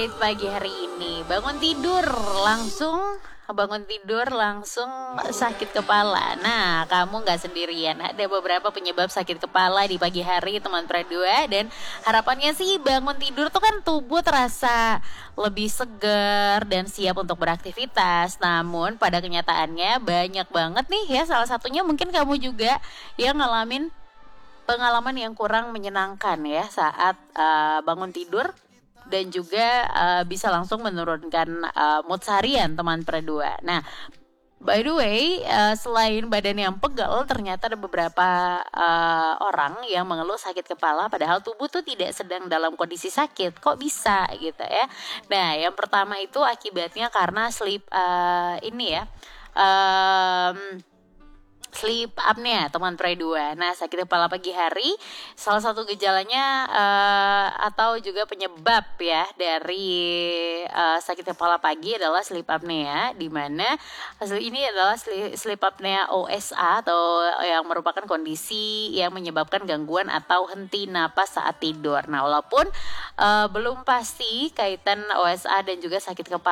Pagi hari ini bangun tidur langsung sakit kepala. Nah, kamu nggak sendirian. Ada beberapa penyebab sakit kepala di pagi hari, teman Pradua. Dan harapannya sih bangun tidur tuh kan tubuh terasa lebih segar dan siap untuk beraktivitas. Namun pada kenyataannya banyak banget nih ya. Salah satunya mungkin kamu juga yang ngalamin pengalaman yang kurang menyenangkan ya saat bangun tidur dan juga bisa langsung menurunkan mood harian teman Perdua. Nah, by the way, selain badan yang pegal, ternyata ada beberapa orang yang mengeluh sakit kepala padahal tubuh tuh tidak sedang dalam kondisi sakit. Kok bisa gitu ya? Nah, yang pertama itu akibatnya karena sleep apnea teman Pradua. Nah, sakit kepala pagi hari salah satu gejalanya atau juga penyebab ya dari sakit kepala pagi adalah sleep apnea, di mana ini adalah sleep apnea OSA atau yang merupakan kondisi yang menyebabkan gangguan atau henti napas saat tidur. Nah, walaupun belum pasti kaitan OSA dan juga sakit kepala